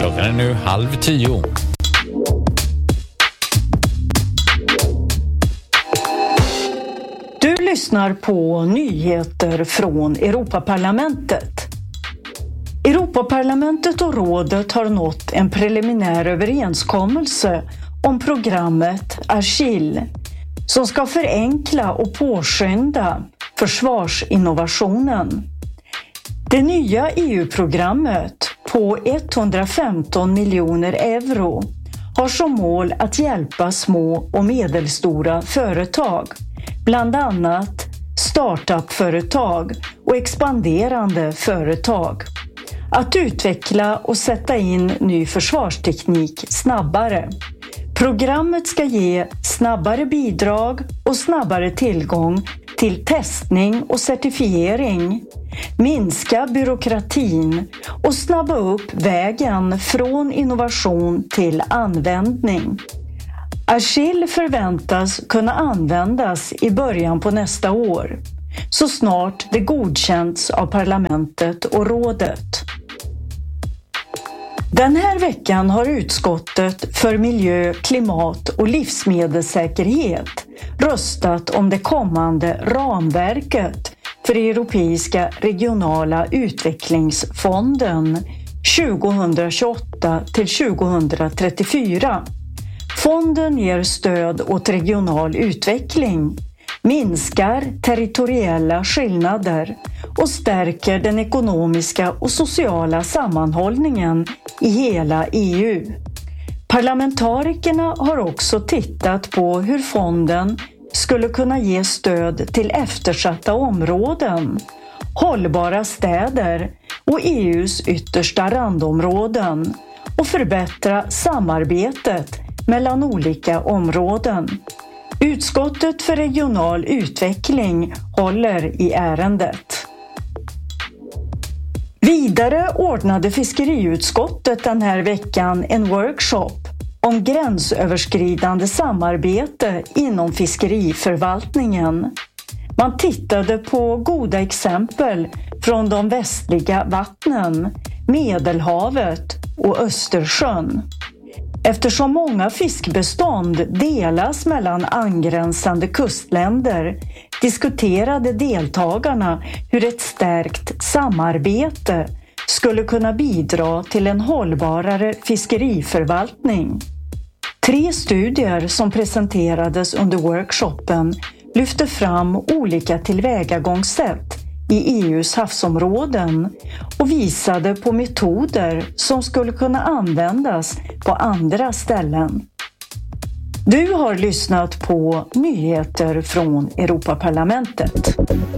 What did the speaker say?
Klockan är nu 9:30. Du lyssnar på nyheter från Europaparlamentet. Europaparlamentet och rådet har nått en preliminär överenskommelse om programmet Agile som ska förenkla och påskynda försvarsinnovationen. Det nya EU-programmet på 115 miljoner euro har som mål att hjälpa små och medelstora företag, bland annat startup-företag och expanderande företag, att utveckla och sätta in ny försvarsteknik snabbare. Programmet ska ge snabbare bidrag och snabbare tillgång till testning och certifiering, minska byråkratin och snabba upp vägen från innovation till användning. Agile förväntas kunna användas i början på nästa år, så snart det godkänts av parlamentet och rådet. Den här veckan har utskottet för miljö, klimat och livsmedelssäkerhet röstat om det kommande ramverket för Europeiska regionala utvecklingsfonden 2028 till 2034. Fonden ger stöd åt regional utveckling, minskar territoriella skillnader och stärker den ekonomiska och sociala sammanhållningen i hela EU. Parlamentarikerna har också tittat på hur fonden skulle kunna ge stöd till eftersatta områden, hållbara städer och EU:s yttersta randområden och förbättra samarbetet mellan olika områden. Utskottet för regional utveckling håller i ärendet. Vidare ordnade fiskeriutskottet den här veckan en workshop om gränsöverskridande samarbete inom fiskeriförvaltningen. Man tittade på goda exempel från de västliga vattnen, Medelhavet och Östersjön. Eftersom många fiskbestånd delas mellan angränsande kustländer diskuterade deltagarna hur ett stärkt samarbete skulle kunna bidra till en hållbarare fiskeriförvaltning. 3 studier som presenterades under workshopen lyfte fram olika tillvägagångssätt i EU:s havsområden och visade på metoder som skulle kunna användas på andra ställen. Du har lyssnat på nyheter från Europaparlamentet.